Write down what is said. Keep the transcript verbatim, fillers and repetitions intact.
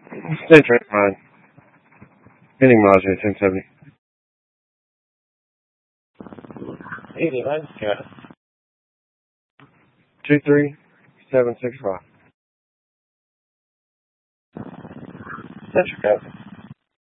Stay train line. Ending mileage at ten seventy. eighty line got two three seven six five. Central Coast.